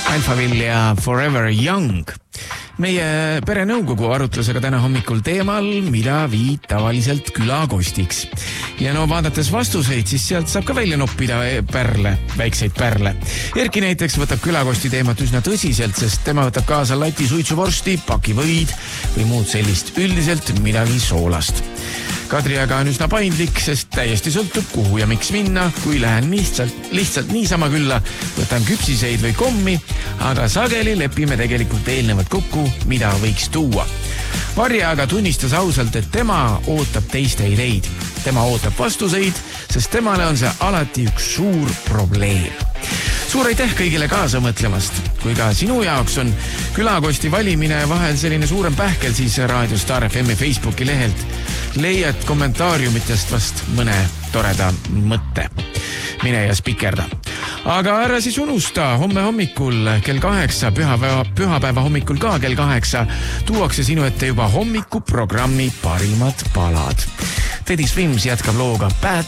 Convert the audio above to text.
Alphaville ja Forever Young. Meie perenõukogu arutles aga täna hommikul teemal, mida viid tavaliselt külakostiks. Ja no vaadates vastuseid, siis sealt saab ka välja noppida väikseid pärle. Erki näiteks võtab külakosti teemat üsna tõsiselt, sest tema võtab kaasa lati suitsuvorsti, pakivõid või muud sellist, üldiselt midagi soolast. Kadri aga on üsna paindlik, sest täiesti sõltub, kuhu ja miks minna. Kui lähen lihtsalt niisama külla, võtan küpsiseid või kommi, aga sageli lepime tegelikult eelnevad kokku, mida võiks tuua. Varja aga tunnistas ausalt, et tema ootab teiste ideid. Tema ootab vastuseid, sest temale on see alati üks suur probleem. Suur aitäh kõigile kaasa mõtlemast. Kui ka sinu jaoks on külakosti valimine vahel selline suurem pähkel, siis Raadio Star FM Facebooki lehelt leiad kommentaariumitest vast mõne toreda mõtte. Mine ja spikerda. Aga ära siis unusta, homme hommikul kell 8, pühapäeva hommikul ka kell 8, tuuakse sinu ette juba hommikuprogrammi parimad palad. Teddy Swims jätkab looga Bad